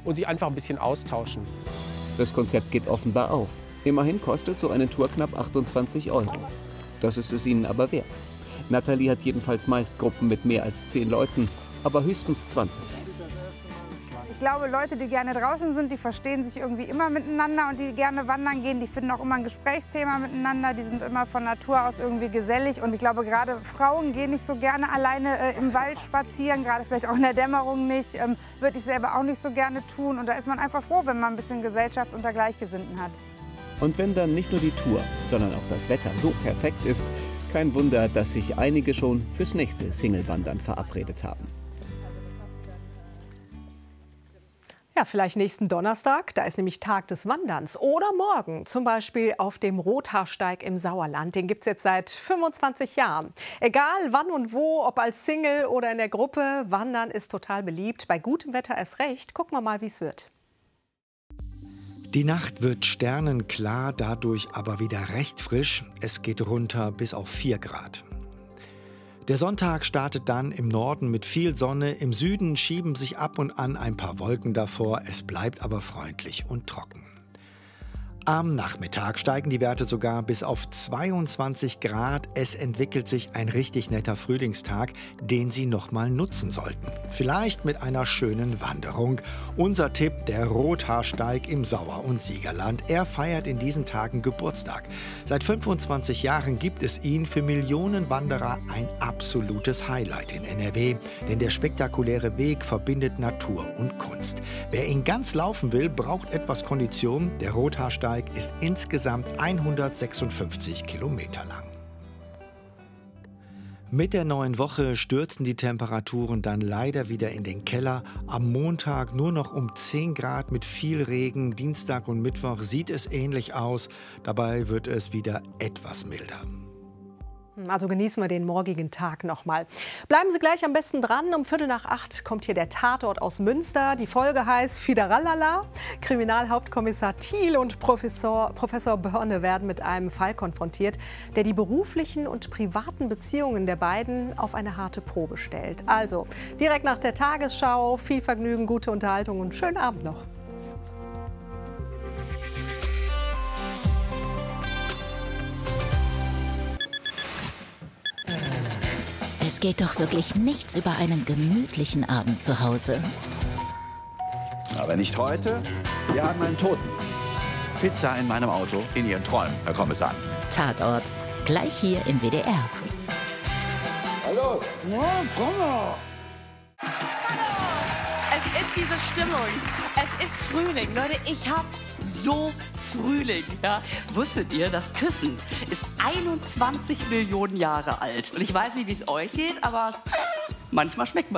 und sich einfach ein bisschen austauschen. Das Konzept geht offenbar auf. Immerhin kostet so eine Tour knapp 28 €. Das ist es ihnen aber wert. Nathalie hat jedenfalls meist Gruppen mit mehr als 10 Leuten, aber höchstens 20. Ich glaube, Leute, die gerne draußen sind, die verstehen sich irgendwie immer miteinander und die gerne wandern gehen, die finden auch immer ein Gesprächsthema miteinander, die sind immer von Natur aus irgendwie gesellig und ich glaube, gerade Frauen gehen nicht so gerne alleine im Wald spazieren, gerade vielleicht auch in der Dämmerung nicht, würde ich selber auch nicht so gerne tun und da ist man einfach froh, wenn man ein bisschen Gesellschaft unter Gleichgesinnten hat. Und wenn dann nicht nur die Tour, sondern auch das Wetter so perfekt ist, kein Wunder, dass sich einige schon fürs nächste Single-Wandern verabredet haben. Ja, vielleicht nächsten Donnerstag, da ist nämlich Tag des Wanderns. Oder morgen, zum Beispiel auf dem Rothaarsteig im Sauerland. Den gibt es jetzt seit 25 Jahren. Egal wann und wo, ob als Single oder in der Gruppe, Wandern ist total beliebt. Bei gutem Wetter erst recht. Gucken wir mal, wie es wird. Die Nacht wird sternenklar, dadurch aber wieder recht frisch. Es geht runter bis auf 4 Grad. Der Sonntag startet dann im Norden mit viel Sonne, im Süden schieben sich ab und an ein paar Wolken davor, es bleibt aber freundlich und trocken. Am Nachmittag steigen die Werte sogar bis auf 22 Grad. Es entwickelt sich ein richtig netter Frühlingstag, den Sie noch mal nutzen sollten. Vielleicht mit einer schönen Wanderung. Unser Tipp, der Rothaarsteig im Sauer- und Siegerland. Er feiert in diesen Tagen Geburtstag. Seit 25 Jahren gibt es ihn für Millionen Wanderer ein absolutes Highlight in NRW. Denn der spektakuläre Weg verbindet Natur und Kunst. Wer ihn ganz laufen will, braucht etwas Kondition. Der Rothaarsteig ist insgesamt 156 Kilometer lang. Mit der neuen Woche stürzen die Temperaturen dann leider wieder in den Keller. Am Montag nur noch um 10 Grad mit viel Regen. Dienstag und Mittwoch sieht es ähnlich aus. Dabei wird es wieder etwas milder. Also genießen wir den morgigen Tag noch mal. Bleiben Sie gleich am besten dran. Um 7:45 kommt hier der Tatort aus Münster. Die Folge heißt Fideralala. Kriminalhauptkommissar Thiel und Professor Börne werden mit einem Fall konfrontiert, der die beruflichen und privaten Beziehungen der beiden auf eine harte Probe stellt. Also direkt nach der Tagesschau. Viel Vergnügen, gute Unterhaltung und schönen Abend noch. Es geht doch wirklich nichts über einen gemütlichen Abend zu Hause. Aber nicht heute. Wir haben einen Toten. Pizza in meinem Auto, in Ihren Träumen, Herr Kommissar. Tatort, gleich hier im WDR. Hallo. Ja, komm doch. Es ist diese Stimmung. Es ist Frühling. Leute, ich hab so Frühling. Ja? Wusstet ihr, das Küssen ist 21 Millionen Jahre alt? Und ich weiß nicht, wie es euch geht, aber manchmal schmeckt man